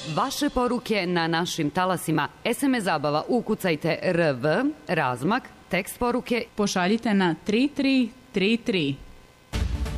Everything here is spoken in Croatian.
Vaše poruke na našim talasima. SMS zabava ukucajte RV, razmak, tekst poruke pošaljite na 3333.